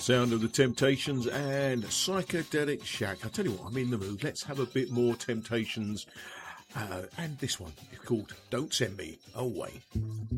sound of the Temptations and Psychedelic Shack. I tell you what, I'm in the mood. Let's have a bit more Temptations. And this one is called Don't Send Me Away.